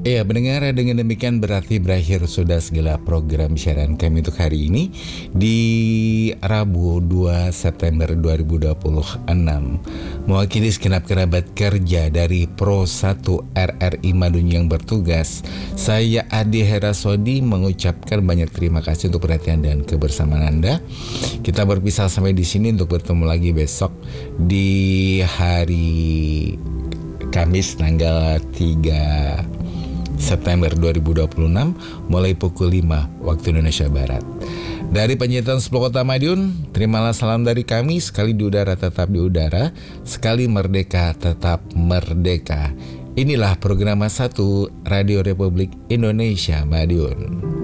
Ya, pendengar, dengan demikian berarti berakhir sudah segala program siaran kami untuk hari ini di Rabu 2 September 2026. Mewakili segenap kerabat kerja dari Pro 1 RRI Madiun yang bertugas, saya Adi Herasodi mengucapkan banyak terima kasih untuk perhatian dan kebersamaan Anda. Kita berpisah sampai di sini untuk bertemu lagi besok di hari Kamis tanggal 3 September 2026 mulai pukul 5 waktu Indonesia Barat. Dari penyiaran 10 Kota Madiun, terimalah salam dari kami. Sekali di udara tetap di udara, sekali merdeka tetap merdeka. Inilah program 1 Radio Republik Indonesia Madiun.